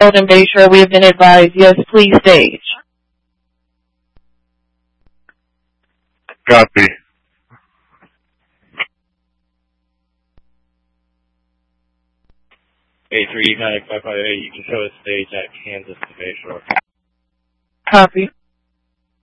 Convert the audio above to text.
Golden Bayshore, we have been advised. Yes, please stage. Copy. A3 United 558, you can show a stage at Kansas to Bayshore. Copy.